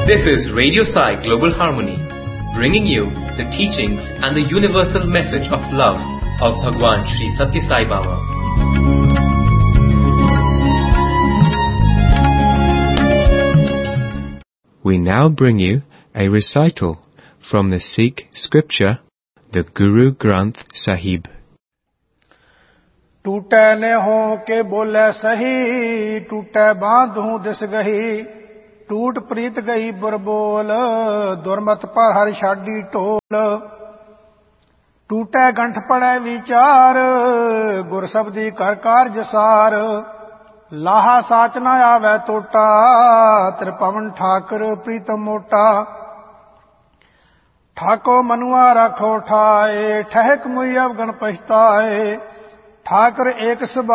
This is Radio Sai Global Harmony, bringing you the teachings and the universal message of love of Bhagwan Sri Satya Sai Baba. We now bring you a recital from the Sikh scripture, the Guru Granth Sahib. टूटे ने हो के बोले सही, टूटे बांधू this गही, टूट प्रीत गई बुरबोल, दुर्मत पर हर छाडी टोल। टूटे गंठ पड़े विचार, गुर शब्दी कर कारज सार, लाहा साच न आवे टोटा, त्रिपवन ठाकर प्रीतम मोटा। ठाको मनुआ राखो ठाए, ठहक मुई अवगण पछताए, ठाकर एक